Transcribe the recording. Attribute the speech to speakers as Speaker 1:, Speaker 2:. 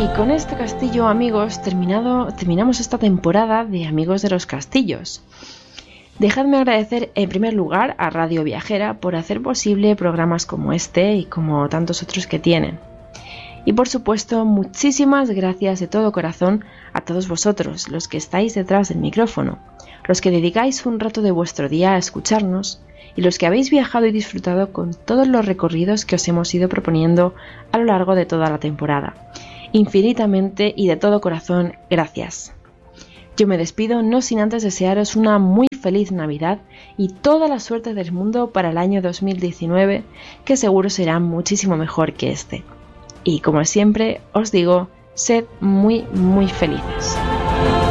Speaker 1: Y con este castillo, amigos, terminamos esta temporada de Amigos de los Castillos. Dejadme agradecer en primer lugar a Radio Viajera por hacer posible programas como este y como tantos otros que tienen. Y por supuesto, muchísimas gracias de todo corazón a todos vosotros, los que estáis detrás del micrófono, los que dedicáis un rato de vuestro día a escucharnos y los que habéis viajado y disfrutado con todos los recorridos que os hemos ido proponiendo a lo largo de toda la temporada. Infinitamente y de todo corazón, gracias. Yo me despido no sin antes desearos una muy feliz Navidad y toda la suerte del mundo para el año 2019, que seguro será muchísimo mejor que este. Y como siempre os digo, sed muy felices.